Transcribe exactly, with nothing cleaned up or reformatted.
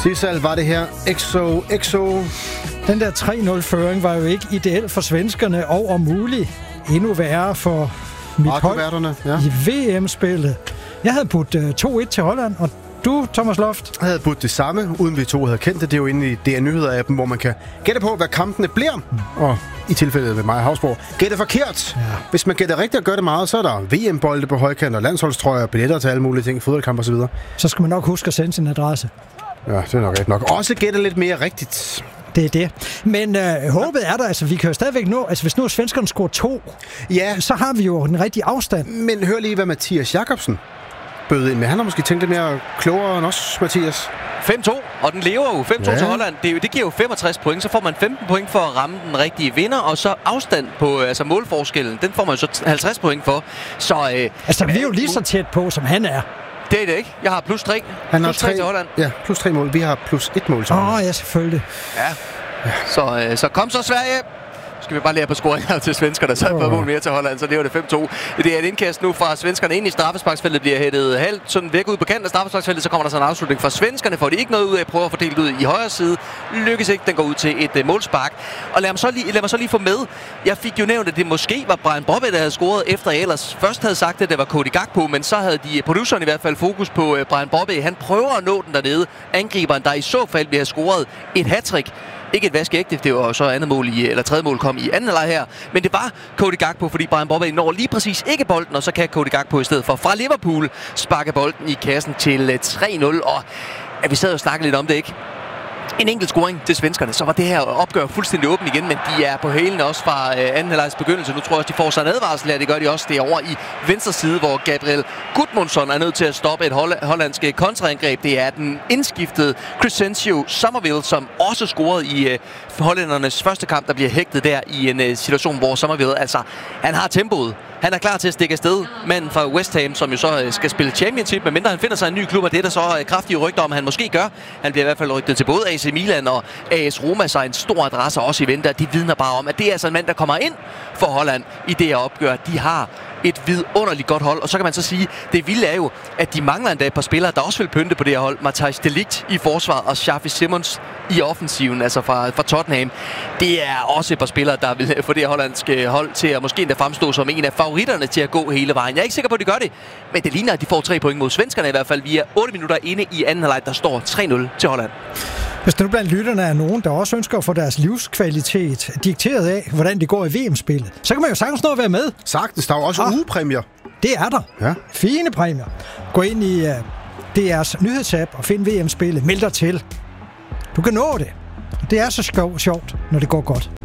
Slidsalg var det her. Exo, Exo. Den der tre nul-føring var jo ikke ideel for svenskerne, og om muligt endnu værre for mit hold ja. i V M-spillet. Jeg havde budt uh, to et til Holland, og du, Thomas Loft? Jeg havde budt det samme, uden vi to havde kendt det. Det er jo inde i D R Nyheder-appen, hvor man kan gætte på, hvad kampene bliver. Mm. Og i tilfældet med mig, Havsborg, gætte forkert. Ja. Hvis man gætter rigtigt og gør det meget, så er der V M-bolde på højkant og landsholdstrøjer, billetter til alle mulige ting, fodboldkamp og så videre. Så skal man nok huske at sende sin adresse. Ja, det er nok rigtigt nok. Også gætte lidt mere rigtigt. Det er det. Men øh, håbet er der, altså vi kan jo stadigvæk nå, altså hvis nu svenskerne scorer to, ja. så har vi jo den rigtige afstand. Men hør lige, hvad Mathias Jakobsen bød ind med. Han har måske tænkt lidt mere klogere end os, Mathias. fem to, og den lever jo. fem to ja. til Holland. Det, det giver jo femogtres point. Så får man femten point for at ramme den rigtige vinder, og så afstand på altså målforskellen, den får man så halvtreds point for. Så, øh, altså, vi er jo lige så tæt på, som han er. Det er det ikke. Jeg har plus tre. Han har plus tre til Holland. Ja, plus tre mål. Vi har plus et mål til Åh, oh, ja, selvfølgelig. Ja. Så, øh, så kom så, Sverige! Skal vi bare lære på scoringer til svenskerne, så er det mål mere til Holland, så det var det fem to. Det er et indkast nu fra svenskerne ind i straffesparksfeltet, bliver hættet halvt sådan væk ud på kanten af straffesparksfeltet, så kommer der så en afslutning fra svenskerne, får de ikke noget ud af, prøver at fordele ud i højre side, lykkes ikke, den går ud til et uh, målspark. Og lad mig, så lige, lad mig så lige få med, jeg fik jo nævnt, at det måske var Brian Bobby, der havde scoret, efter jeg ellers først havde sagt, at det var Cody Gakpo, men så havde de produceren i hvert fald fokus på uh, Brian Bobby. Han prøver at nå den dernede, angriberen, der i så fald ville have scoret et hattrick. Ikke et vaskeægte, det var så andet mål i, eller tredje mål kom i anden halvleg her. Men det var Cody Gakpo, fordi Brian Bobby når lige præcis ikke bolden, og så kan Cody Gakpo i stedet for fra Liverpool sparke bolden i kassen til tre nul. Og ja, vi sad og snakkede lidt om det, ikke? En enkelt scoring til svenskerne, så var det her opgør fuldstændig åbent igen, men de er på hælene også fra øh, anden halvlegs begyndelse. Nu tror jeg også, de får sig en advarsel her. Det gør de også derovre i venstre side, hvor Gabriel Gudmundsson er nødt til at stoppe et holl- hollandsk kontraangreb. Det er den indskiftede Crescencio Somerville, som også scorede i øh, hollændernes første kamp, der bliver hægtet der i en øh, situation, hvor Somerville, altså, han har tempoet. Han er klar til at stikke afsted. Manden fra West Ham, som jo så øh, skal spille Championship, medmindre han finder sig en ny klub, og det er der så øh, kraftige rygter om, han måske gør. Han bliver i hvert fald rygtet til både A C Milan og A S Roma, så en stor adresse også i vente. De vidner bare om, at det er altså en mand, der kommer ind for Holland i det her opgør. De har et vidunderligt godt hold, og så kan man så sige, det vilde er jo, at de mangler endda et par spillere, der også vil pynte på det her hold. Matthijs de Ligt i forsvaret og Xavi Simons i offensiven, altså fra, fra Tottenham. Det er også et par spillere, der vil få det her hollandske hold til at måske endda fremstå som en af favoritterne til at gå hele vejen. Jeg er ikke sikker på, at de gør det, men det ligner, at de får tre point mod svenskerne i hvert fald. Vi er otte minutter inde i anden halvleg, der står tre nul til Holland. Hvis der nu blandt lytterne er nogen, der også ønsker at få deres livskvalitet dikteret af, hvordan det går i V M-spillet, så kan man jo sagtens nå at være med. Sagtens, der er jo også ah, ugepræmier. Det er der. Ja. Fine præmier. Gå ind i uh, D R's nyhedsapp og find V M-spillet. Meld dig til. Du kan nå det. Det er så sjovt, når det går godt.